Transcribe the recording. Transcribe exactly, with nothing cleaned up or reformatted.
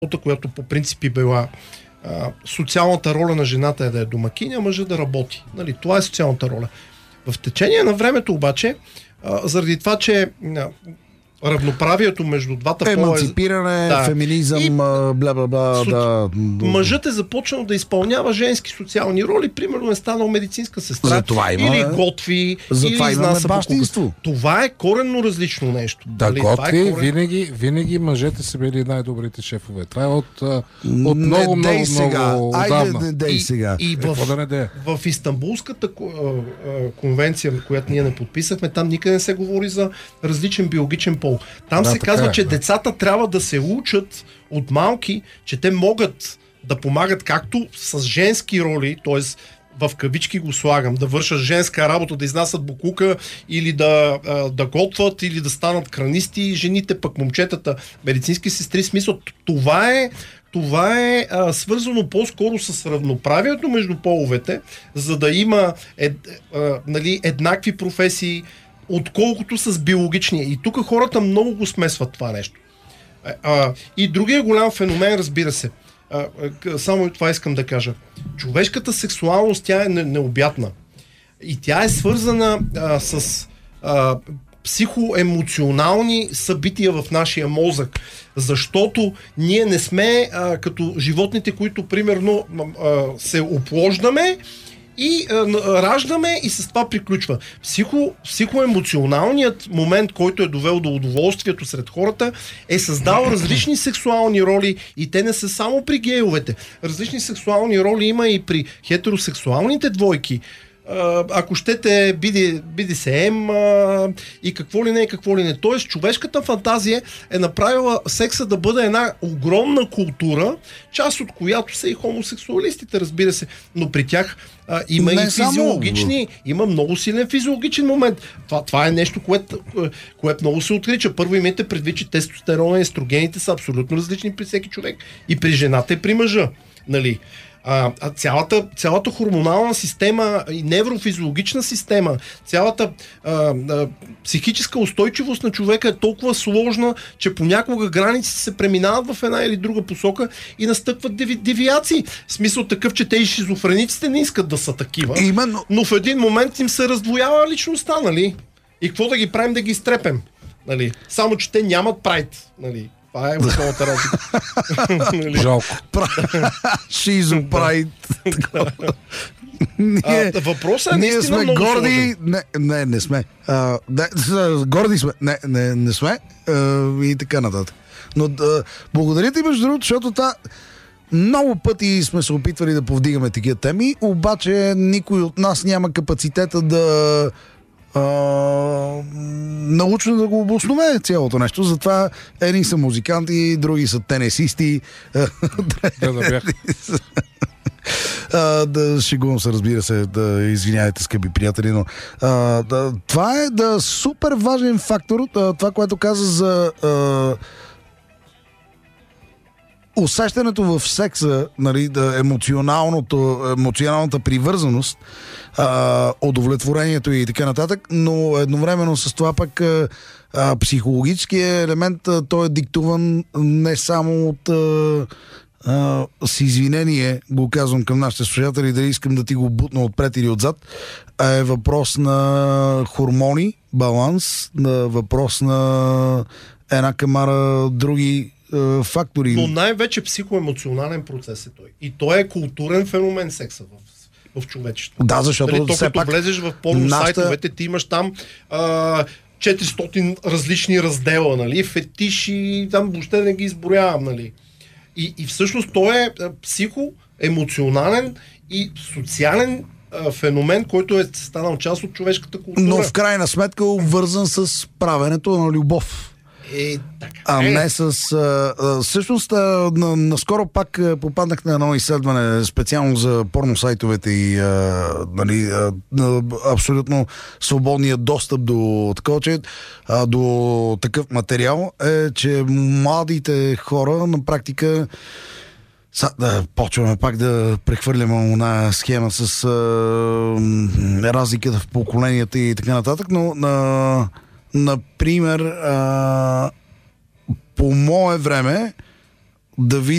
която по принцип е била а, социалната роля на жената е да е домакиня, мъжа да работи. Нали, това е социалната роля. В течение на времето обаче, а, заради това, че а, равноправието между двата пола... Еманципиране, да, феминизъм, бла-бла-бла, со... да. Мъжът е започнал да изпълнява женски социални роли, примерно е станал медицинска сестра, има, или готви, за или това изнася бащинство. Това е коренно различно нещо. Да, нали? готви, е корен... винаги, винаги мъжете са били най-добрите шефове. Това е от, от много, не много, много, сега. много Айде, отдавна. не дей сега. И, и в, да не де? в Истанбулската а, а, конвенция, която ние не подписахме, там никъде не се говори за различен биологичен пол. Там Да, се казва, е, че да. децата трябва да се учат от малки, че те могат да помагат както с женски роли, т.е. в кавички го слагам, да вършат женска работа, да изнасят букука или да, да готват, или да станат кранисти, жените пък момчетата, медицински сестри, смисъл. Това е Това е а, свързано по-скоро с равноправието между половете, за да има ед, а, нали, еднакви професии, отколкото с биологичния. И тук хората много го смесват това нещо. А, а, и другия голям феномен, разбира се, а, а, само това искам да кажа. Човешката сексуалност, тя е не, необятна. И тя е свързана а, с а, психоемоционални събития в нашия мозък. Защото ние не сме а, като животните, които примерно а, се оплождаме и а, раждаме и с това приключва. Психо, психоемоционалният момент, който е довел до удоволствието сред хората, е създал различни сексуални роли и те не са само при гейовете. Различни сексуални роли има и при хетеросексуалните двойки. Ако щете би ди ес ем и какво ли не, и какво ли не. Тоест, човешката фантазия е направила секса да бъде една огромна култура, част от която са и хомосексуалистите, разбира се. Но при тях а, има не и физиологични, само... има много силен физиологичен момент. Това, това е нещо, което, което много се отрича. Първо имайте предвид, че тестостерона и естрогените са абсолютно различни при всеки човек. И при жената, и при мъжа. Нали? А, а цялата, цялата хормонална система и неврофизиологична система, цялата а, а, психическа устойчивост на човека е толкова сложна, че понякога граници се преминават в една или друга посока и настъпват деви, девиации. В смисъл такъв, че те и шизофрениците не искат да са такива, Именно... но в един момент им се раздвоява личността, нали? И какво да ги правим, да ги изтрепем? Нали? Само, че те нямат прайд, нали? Това е основната разлика. Жалко. Шизо прайд. Ние, въпросът е ние наистина сме много горди. Не, не, не сме. А, не, горди сме. Не, не, не сме. А, и така нататък. Но да, благодаря ти, между другото, защото та, много пъти сме се опитвали да повдигаме такива теми, обаче никой от нас няма капацитета да Uh, научно да го обоснове цялото нещо. Затова едни са музиканти, други са тенесисти. Да, да бях. Uh, да шегувам се, разбира се, да извинявайте, скъпи приятели, но uh, да, това е да супер важен фактор. Uh, това, което каза за uh, усещането в секса, нали, да, емоционалното, емоционалната привързаност, а, удовлетворението и така нататък, но едновременно с това пък а, а, психологическият елемент, а, той е диктуван не само от а, а, с извинение, го казвам към нашите слушатели, дали искам да ти го бутна отпред или отзад, а е въпрос на хормони, баланс, на въпрос на една камара други фактори. Но най-вече психоемоционален процес е той. И той е културен феномен секса в, в човечеството. Да, защото нали, то, все като пак влезеш в порно нашата... сайтовете, ти имаш там а, четиристотин различни раздела, нали, фетиши, там въобще не ги изброявам, нали. И, и всъщност той е психоемоционален и социален а, феномен, който е станал част от човешката култура. Но в крайна сметка обвързан с правенето на любов. Е, така, а е. не с... А, а, всъщност, а, на, наскоро пак а, попаднах на едно изследване специално за порносайтовете и а, нали, а, а, абсолютно свободния достъп до такова, че а, до такъв материал е, че младите хора на практика Са, да, почваме пак да прехвърляме една схема с а, разликата в поколенията и така нататък, но на например, а, по мое време, да види